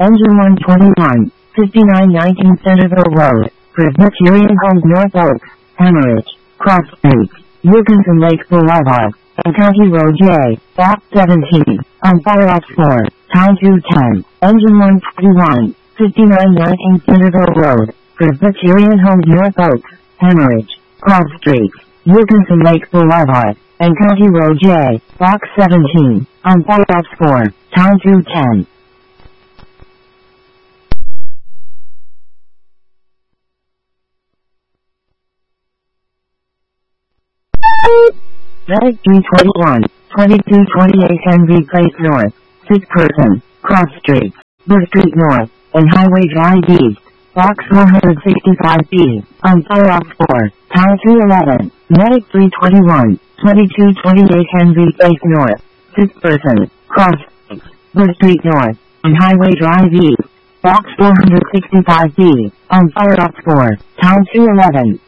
Engine 121, 5919 Centerville Road, Presbyterian Homes North Oaks, Hemorrhage, Cross Street, Wilkinson Lake Boulevard, and County Road J, Block 17, on Fire Ops 4, Town 210, Engine 121, 5919 Centerville Road, Presbyterian Homes North Oaks, Hemorrhage, Cross Street, Wilkinson Lake Boulevard, and County Road J, Block 17, on Fire Ops 4, Town 210. Medic 321, 2228 Henry Place North, 6 person, Cross Street, Bush Street North, and Highway Drive East, Box 165B, on Fire Ops 4, Town 211, Medic 321, 2228 Henry Place North, 6 person, Cross Street, Bush Street North, and Highway Drive East, Box 465B, on Fire Ops 4, Town 211.